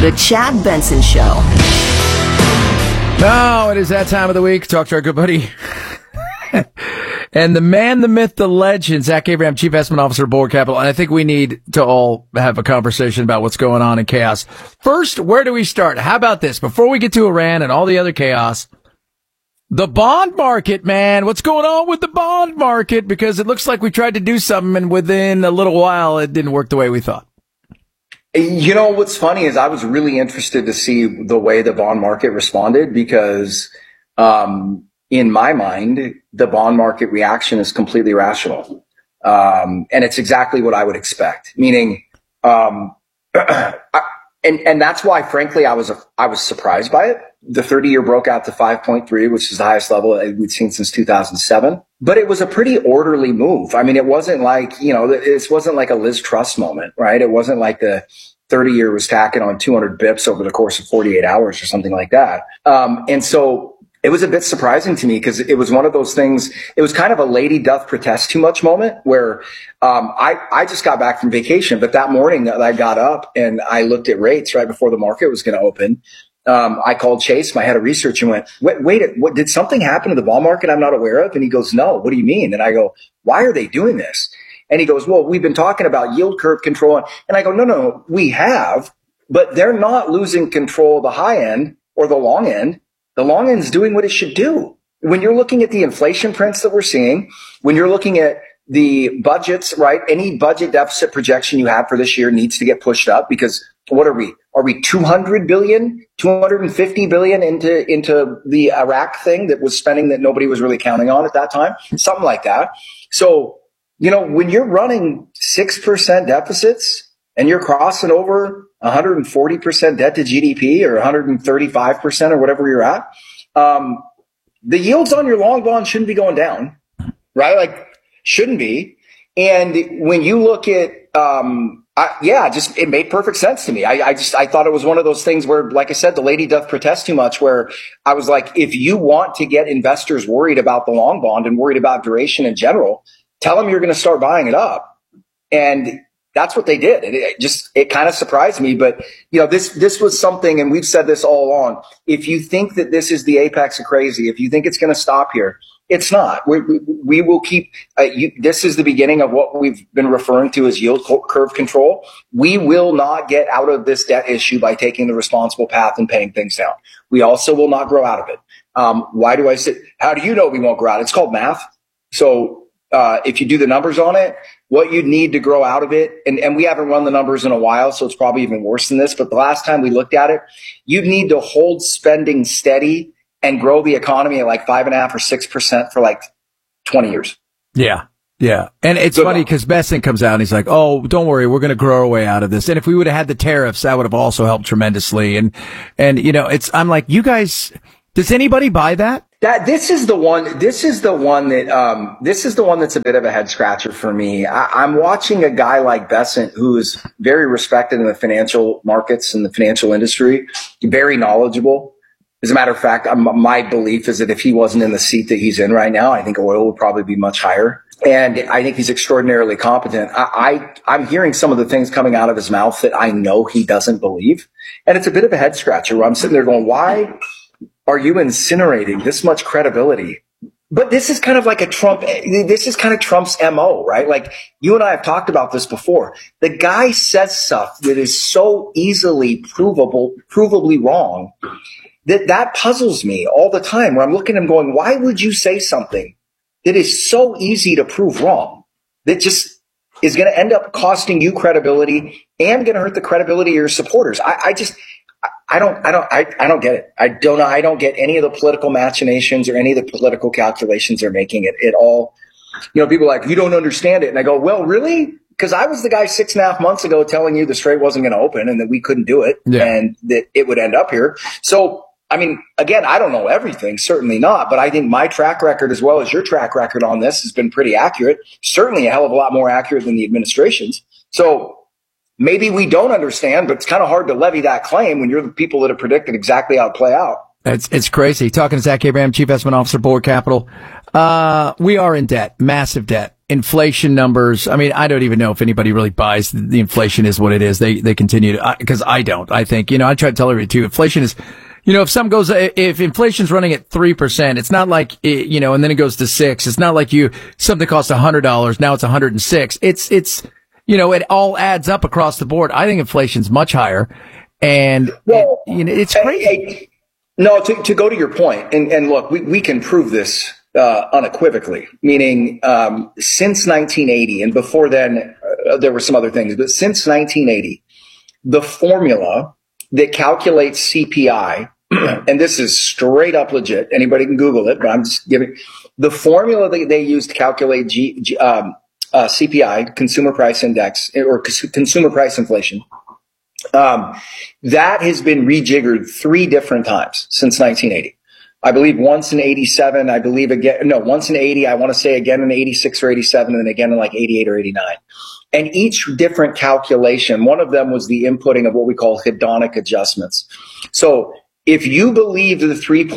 The Chad Benson Show. Now it is that time of the week. Talk to our good buddy and the man, the myth, the legend, Zach Abraham, Chief Investment Officer, Board Capital. And I think we need to all have a conversation about what's going on in chaos. First, where do we start? How about this? Before we get to Iran and all the other chaos, the bond market, man. What's going on with the bond market? Because it looks like we tried to do something, and within a little while, it didn't work the way we thought. You know, what's funny is I was really interested to see the way the bond market responded because, in my mind, the bond market reaction is completely rational. And it's exactly what I would expect, meaning, and that's why, frankly, I was surprised by it. The 30-year broke out to 5.3, which is the highest level we've seen since 2007. But it was a pretty orderly move. I mean, it wasn't like, this wasn't like a Liz Truss moment, right? It wasn't like the 30-year was tacking on 200 bips over the course of 48 hours or something like that. And so it was a bit surprising to me because it was one of those things. It was kind of a lady doth protest too much moment where I just got back from vacation. But that morning that I got up and I looked at rates right before the market was going to open. I called Chase, my head of research, and went, wait, what, did something happen to the bond market I'm not aware of? And he goes, no, what do you mean? And I go, why are they doing this? And he goes, well, we've been talking about yield curve control. And I go, no, we have, but they're not losing control of the high end or the long end. The long end is doing what it should do. When you're looking at the inflation prints that we're seeing, when you're looking at the budgets, right? Any budget deficit projection you have for this year needs to get pushed up because what are we? Are we 200 billion, 250 billion into the Iraq thing that was spending that nobody was really counting on at that time? Something like that. So, when you're running 6% deficits and you're crossing over 140% debt to GDP or 135% or whatever you're at, the yields on your long bond shouldn't be going down, right? Like, shouldn't be. And when you look at, it made perfect sense to me. I thought it was one of those things where, like I said, the lady doth protest too much, where I was like, if you want to get investors worried about the long bond and worried about duration in general, tell them you're going to start buying it up. And that's what they did. And it kind of surprised me. But, this was something, and we've said this all along. If you think that this is the apex of crazy, if you think it's going to stop here, it's not. We will keep, this is the beginning of what we've been referring to as yield curve control. We will not get out of this debt issue by taking the responsible path and paying things down. We also will not grow out of it. Why do I say, how do you know we won't grow out? It's called math. So, if you do the numbers on it, what you need to grow out of it, and we haven't run the numbers in a while, so it's probably even worse than this, but the last time we looked at it, you'd need to hold spending steady and grow the economy at like 5.5 or 6% for like 20 years. Yeah. Yeah. And it's funny because Besson comes out and he's like, oh, don't worry, we're going to grow our way out of this. And if we would have had the tariffs, that would have also helped tremendously. And I'm like, you guys, does anybody buy that? This is the one that's a bit of a head scratcher for me. I'm watching a guy like Bessent, who is very respected in the financial markets and the financial industry, very knowledgeable. As a matter of fact, my belief is that if he wasn't in the seat that he's in right now, I think oil would probably be much higher. And I think he's extraordinarily competent. I'm hearing some of the things coming out of his mouth that I know he doesn't believe. And it's a bit of a head scratcher where I'm sitting there going, why are you incinerating this much credibility? But this is kind of like this is kind of Trump's MO, right? Like, you and I have talked about this before. The guy says stuff that is so easily provably wrong that puzzles me all the time, where I'm looking at him going, why would you say something that is so easy to prove wrong, that just is going to end up costing you credibility and going to hurt the credibility of your supporters? I don't get it. I don't get any of the political machinations or any of the political calculations they're making it all. People are like, you don't understand it. And I go, well, really? Because I was the guy 6.5 months ago telling you the Strait wasn't going to open and that we couldn't do it and that it would end up here. So, I mean, again, I don't know everything, certainly not, but I think my track record as well as your track record on this has been pretty accurate, certainly a hell of a lot more accurate than the administration's. So maybe we don't understand, but it's kind of hard to levy that claim when you're the people that have predicted exactly how it play out. It's crazy. Talking to Zach Abraham, Chief Investment Officer, Board Capital. We are in debt, massive debt. inflation numbers. I mean, I don't even know if anybody really buys the inflation is what it is. They continue to, because I don't. I think, I try to tell everybody too, inflation is, if inflation's running at 3%, it's not like, and then it goes to 6. It's not like something costs $100. Now it's 106. It's, it all adds up across the board. I think inflation's much higher. And, it's crazy. No, to go to your point, and look, we can prove this unequivocally, meaning since 1980, and before then there were some other things, but since 1980, the formula that calculates CPI, and this is straight up legit, anybody can Google it, but I'm just giving the formula that they use to calculate CPI, Consumer Price Index, or Consumer Price Inflation. That has been rejiggered 3 different times since 1980. I believe once in 87, once in 80, I want to say again in 86 or 87, and then again in like 88 or 89. And each different calculation, one of them was the inputting of what we call hedonic adjustments. So if you believe the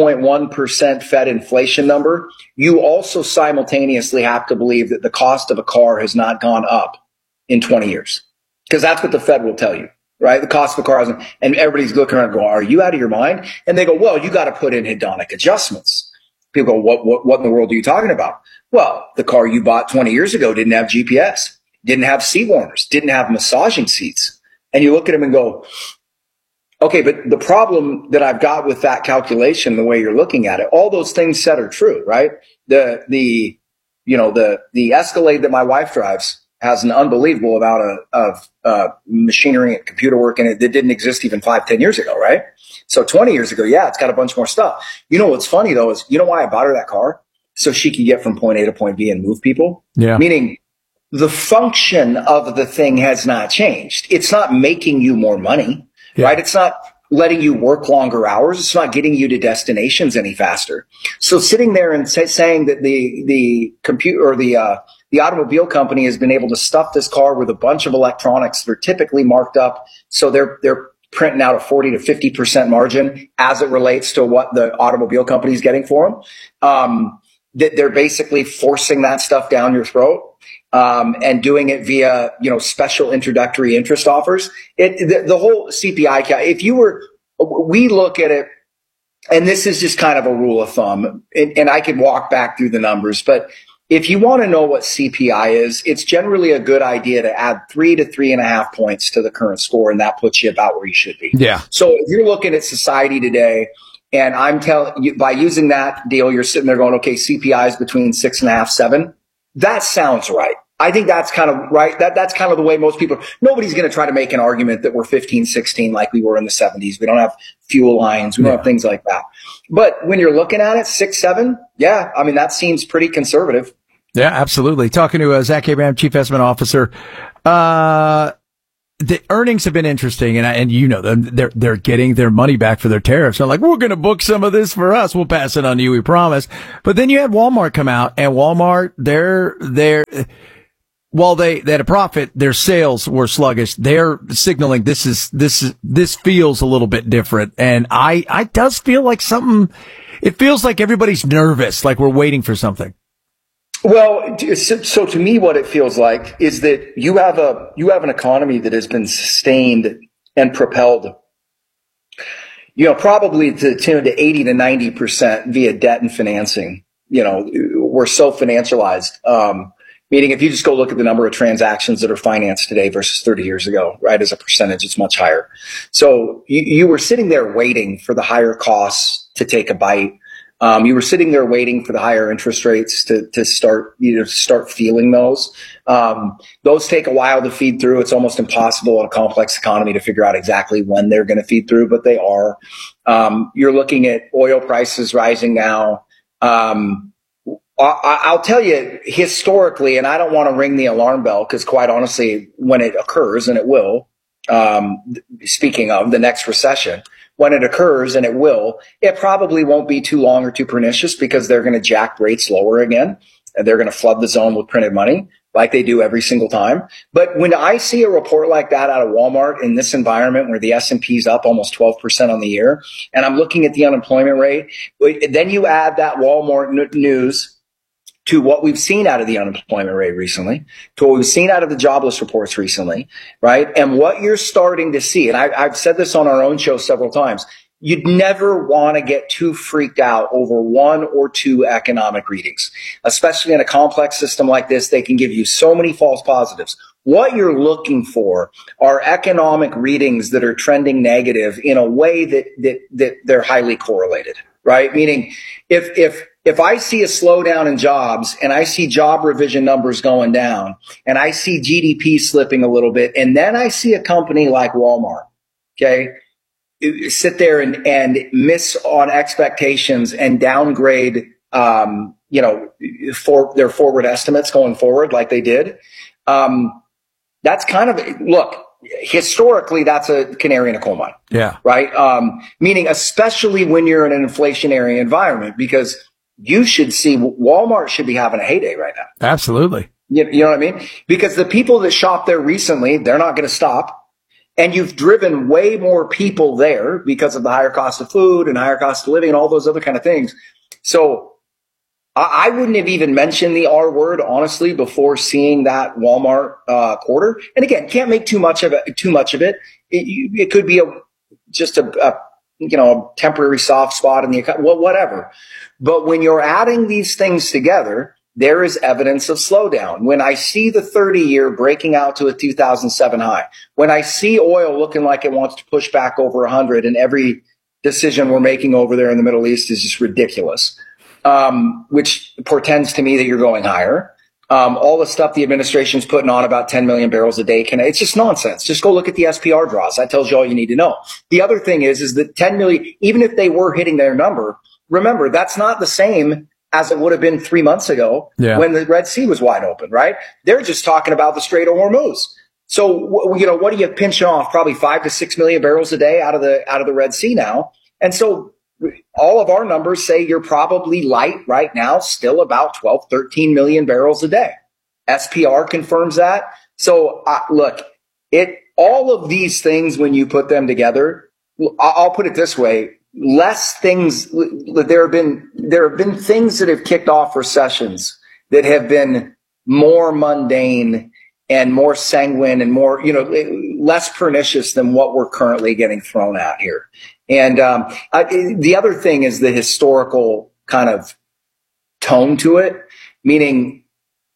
3.1% Fed inflation number, you also simultaneously have to believe that the cost of a car has not gone up in 20 years. Because that's what the Fed will tell you. Right? The cost of a car, and everybody's looking around going, are you out of your mind? And they go, well, you got to put in hedonic adjustments. People go, what in the world are you talking about? Well, the car you bought 20 years ago didn't have GPS, didn't have seat warmers, didn't have massaging seats. And you look at them and go, okay, but the problem that I've got with that calculation, the way you're looking at it, all those things said are true, right? The Escalade that my wife drives has an unbelievable amount of machinery and computer work in it that didn't exist even 5-10 years ago, right? So 20 years ago, yeah, it's got a bunch more stuff. What's funny though is, why I bought her that car? So she could get from point A to point B and move people. Yeah. Meaning the function of the thing has not changed. It's not making you more money, right? It's not letting you work longer hours. It's not getting you to destinations any faster. So sitting there and saying that the computer or the automobile company has been able to stuff this car with a bunch of electronics that are typically marked up. So they're printing out a 40 to 50% margin as it relates to what the automobile company is getting for them. That they're basically forcing that stuff down your throat, and doing it via, special introductory interest offers. The whole CPI, we look at it, and this is just kind of a rule of thumb, and I could walk back through the numbers, but if you want to know what CPI is, it's generally a good idea to add 3 to 3.5 points to the current score, and that puts you about where you should be. Yeah. So if you're looking at society today, and I'm telling you, by using that deal, you're sitting there going, okay, CPI is between 6.5, 7. That sounds right. I think that's kind of right. That's kind of the way most people, nobody's going to try to make an argument that we're 15, 16 like we were in the 70s. We don't have fuel lines. We don't have things like that. But when you're looking at it, 6, 7, yeah, I mean, that seems pretty conservative. Yeah, absolutely. Talking to Zach Abraham, Chief Investment Officer. The earnings have been interesting, and them. They're getting their money back for their tariffs. They're like, we're going to book some of this for us. We'll pass it on to you, we promise. But then you had Walmart come out, and Walmart, while they had a profit, their sales were sluggish. They're signaling this feels a little bit different. And I does feel like it feels like everybody's nervous, like we're waiting for something. Well, so to me, what it feels like is that you have an economy that has been sustained and propelled, probably to the tune to 80 to 90% via debt and financing. We're so financialized. Meaning, if you just go look at the number of transactions that are financed today versus 30 years ago, right, as a percentage, it's much higher. So you were sitting there waiting for the higher costs to take a bite. You were sitting there waiting for the higher interest rates to start feeling those. Those take a while to feed through. It's almost impossible in a complex economy to figure out exactly when they're going to feed through, but they are. You're looking at oil prices rising now. I'll tell you historically, and I don't want to ring the alarm bell because quite honestly, when it occurs, and it will, speaking of the next recession, when it occurs, and it probably won't be too long or too pernicious because they're going to jack rates lower again. And they're going to flood the zone with printed money like they do every single time. But when I see a report like that out of Walmart in this environment where the S&P is up almost 12% on the year, and I'm looking at the unemployment rate, then you add that Walmart news to what we've seen out of the unemployment rate recently, to what we've seen out of the jobless reports recently, right? And what you're starting to see, and I've said this on our own show several times, you'd never want to get too freaked out over one or two economic readings, especially in a complex system like this. They can give you so many false positives. What you're looking for are economic readings that are trending negative in a way that they're highly correlated, right? Meaning if I see a slowdown in jobs and I see job revision numbers going down and I see GDP slipping a little bit, and then I see a company like Walmart, okay, sit there and miss on expectations and downgrade, for their forward estimates going forward like they did. That's kind of, look, historically, that's a canary in a coal mine. Yeah. Right. Meaning, especially when you're in an inflationary environment, because you should see Walmart should be having a heyday right now. Absolutely. You know what I mean? Because the people that shopped there recently, they're not going to stop. And you've driven way more people there because of the higher cost of food and higher cost of living and all those other kind of things. So I wouldn't have even mentioned the R word, honestly, before seeing that Walmart quarter. And again, can't make too much of it. It could be just a temporary soft spot in the economy, well, whatever. But when you're adding these things together, there is evidence of slowdown. When I see the 30-year breaking out to a 2007 high, when I see oil looking like it wants to push back over 100, and every decision we're making over there in the Middle East is just ridiculous, which portends to me that you're going higher. All the stuff the administration's putting on about 10 million barrels a day, it's just nonsense. Just go look at the SPR draws. That tells you all you need to know. The other thing is that 10 million, even if they were hitting their number, remember, that's not the same as it would have been 3 months ago when the Red Sea was wide open, right? They're just talking about the Strait of Hormuz. So, what are you pinching off? Probably 5 to 6 million barrels a day out of the Red Sea now. And so all of our numbers say you're probably light right now, still about 12, 13 million barrels a day. SPR confirms that. So look, all of these things, when you put them together, I'll put it this way. Less things, there have been things that have kicked off recessions that have been more mundane and more sanguine and more, less pernicious than what we're currently getting thrown at here. And the other thing is the historical kind of tone to it, meaning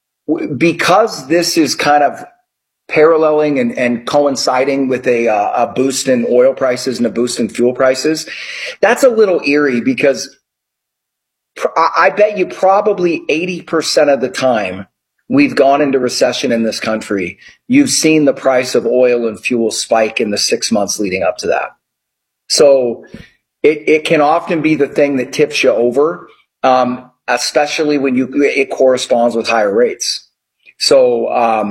because this is kind of paralleling and coinciding with a boost in oil prices and a boost in fuel prices, that's a little eerie, because I bet you probably 80% of the time we've gone into recession in this country, you've seen the price of oil and fuel spike in the 6 months leading up to that. So it can often be the thing that tips you over, especially when it corresponds with higher rates. So,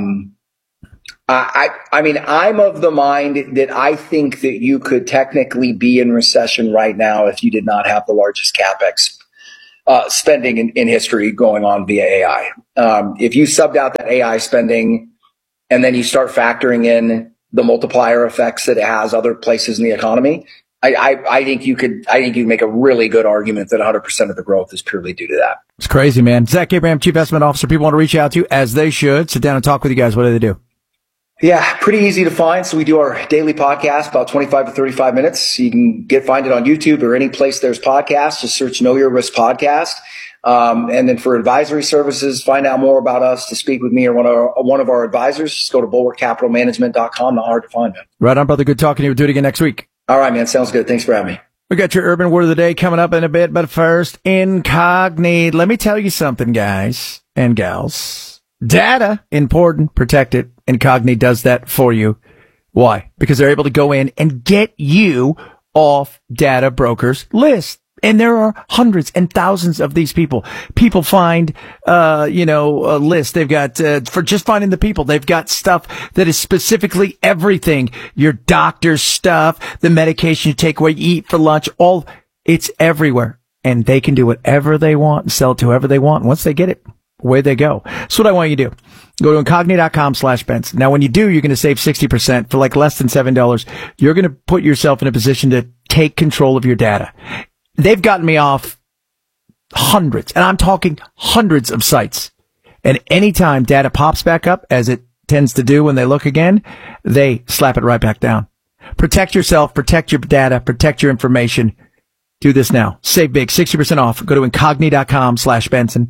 I mean, I'm of the mind that I think that you could technically be in recession right now if you did not have the largest CapEx spending in history going on via AI. If you subbed out that AI spending and then you start factoring in the multiplier effects that it has other places in the economy, I think you could make a really good argument that 100% of the growth is purely due to that. It's crazy, man. Zach Abraham, Chief Investment Officer. People want to reach out to you, as they should. Sit down and talk with you guys. What do they do? Yeah, pretty easy to find. So we do our daily podcast, about 25 to 35 minutes. You can find it on YouTube or any place there's podcasts. Just search Know Your Risk Podcast. And then for advisory services, find out more about us, to speak with me or one of our advisors, just go to bulwarkcapitalmanagement.com. Not hard to find, man. Right on, brother. Good talking to you. We'll do it again next week. All right, man. Sounds good. Thanks for having me. We got your urban word of the day coming up in a bit, but first, Incogni. Let me tell you something, guys and gals. Data, important, protect it. Incogni does that for you. Why? Because they're able to go in and get you off data brokers' list. And there are hundreds and thousands of these people. People find, a list. They've got, for just finding the people, they've got stuff that is specifically everything. Your doctor's stuff, the medication you take, what you eat for lunch, it's everywhere. And they can do whatever they want and sell it to whoever they want. And once they get it, away they go. That's what I want you to do. Go to incogni.com/Benson. Now, when you do, you're going to save 60% for like less than $7. You're going to put yourself in a position to take control of your data. They've gotten me off hundreds, and I'm talking hundreds of sites. And anytime data pops back up, as it tends to do when they look again, they slap it right back down. Protect yourself, protect your data, protect your information. Do this now. Save big, 60% off. Go to Incogni.com/Benson.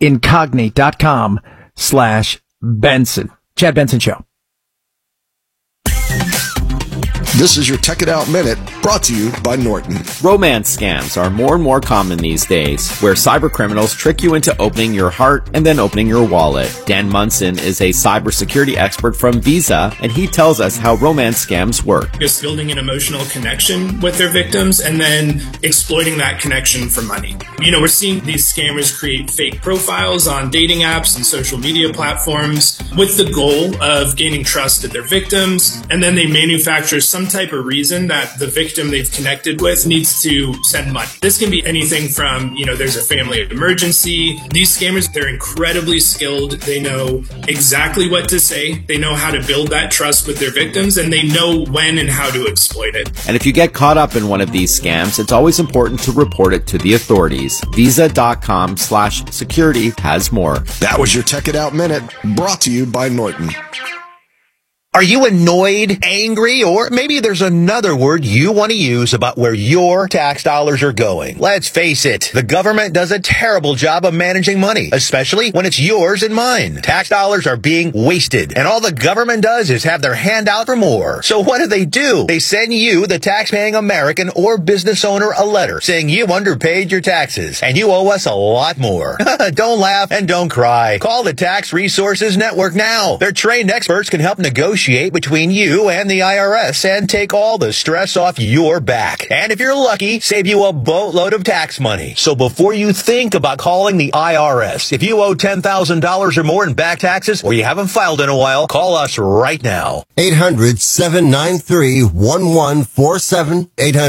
Incogni.com/Benson. Chad Benson Show. This is your Tech It Out Minute, brought to you by Norton. Romance scams are more and more common these days, where cybercriminals trick you into opening your heart and then opening your wallet. Dan Munson is a cybersecurity expert from Visa, and he tells us how romance scams work. Just building an emotional connection with their victims and then exploiting that connection for money. We're seeing these scammers create fake profiles on dating apps and social media platforms with the goal of gaining trust of their victims, and then they manufacture some type of reason that the victim they've connected with needs to send money. This can be anything from, there's a family emergency. These scammers, they're incredibly skilled. They know exactly what to say. They know how to build that trust with their victims, and they know when and how to exploit it. And if you get caught up in one of these scams, it's always important to report it to the authorities. Visa.com/security has more. That was your Tech It Out Minute, brought to you by Norton. Are you annoyed, angry, or maybe there's another word you want to use about where your tax dollars are going? Let's face it, the government does a terrible job of managing money, especially when it's yours and mine. Tax dollars are being wasted, and all the government does is have their hand out for more. So what do? They send you, the tax-paying American or business owner, a letter saying you underpaid your taxes, and you owe us a lot more. Don't laugh and don't cry. Call the Tax Resources Network now. Their trained experts can help negotiate between you and the IRS and take all the stress off your back. And if you're lucky, save you a boatload of tax money. So before you think about calling the IRS, if you owe $10,000 or more in back taxes or you haven't filed in a while, call us right now. 800-793-1147.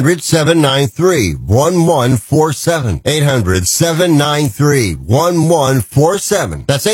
800-793-1147. 800-793-1147. That's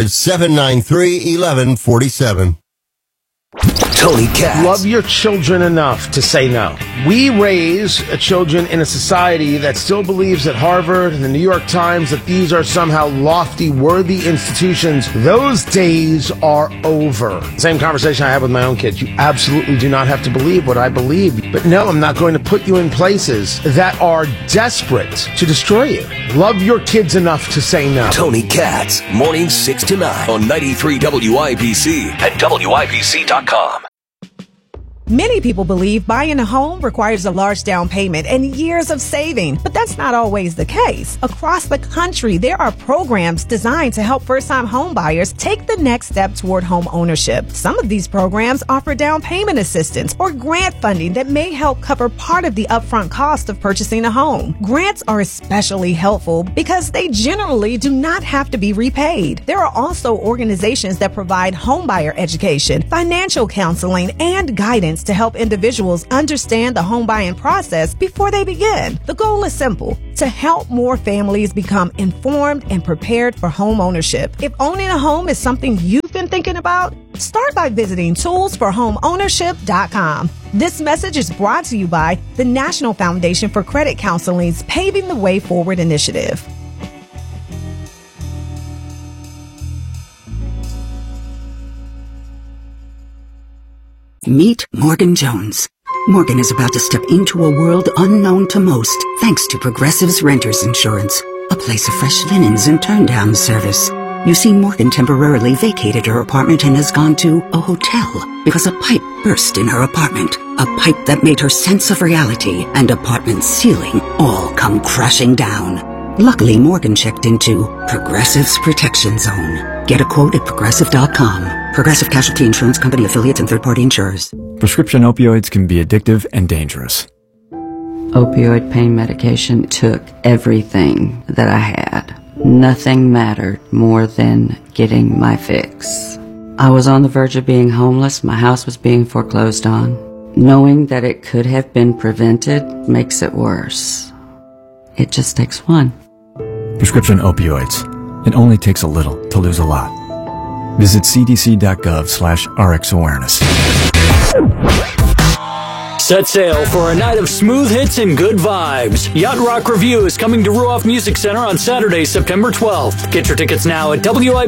800-793-1147. Tony Katz. Love your children enough to say no. We raise children in a society that still believes that Harvard and the New York Times, that these are somehow lofty, worthy institutions. Those days are over. Same conversation I have with my own kids. You absolutely do not have to believe what I believe. But no, I'm not going to put you in places that are desperate to destroy you. Love your kids enough to say no. Tony Katz, mornings 6 to 9 on 93 WIBC and WIBC.com. Many people believe buying a home requires a large down payment and years of saving, but that's not always the case. Across the country, there are programs designed to help first-time home buyers take the next step toward home ownership. Some of these programs offer down payment assistance or grant funding that may help cover part of the upfront cost of purchasing a home. Grants are especially helpful because they generally do not have to be repaid. There are also organizations that provide homebuyer education, financial counseling, and guidance to help individuals understand the home buying process before they begin. The goal is simple: to help more families become informed and prepared for home ownership. If owning a home is something you've been thinking about, start by visiting toolsforhomeownership.com. This message is brought to you by the National Foundation for Credit Counseling's Paving the Way Forward initiative. Meet Morgan Jones. Morgan is about to step into a world unknown to most, thanks to Progressive's Renters Insurance, a place of fresh linens and turn-down service. You see, Morgan temporarily vacated her apartment and has gone to a hotel because a pipe burst in her apartment. A pipe that made her sense of reality and apartment ceiling all come crashing down. Luckily, Morgan checked into Progressive's Protection Zone. Get a quote at Progressive.com. Progressive Casualty Insurance Company, affiliates, and third-party insurers. Prescription opioids can be addictive and dangerous. Opioid pain medication took everything that I had. Nothing mattered more than getting my fix. I was on the verge of being homeless. My house was being foreclosed on. Knowing that it could have been prevented makes it worse. It just takes one. Prescription opioids. It only takes a little to lose a lot. Visit cdc.gov/RxAwareness. Set sail for a night of smooth hits and good vibes. Yacht Rock Review is coming to Ruoff Music Center on Saturday, September 12th. Get your tickets now at WIBC.com.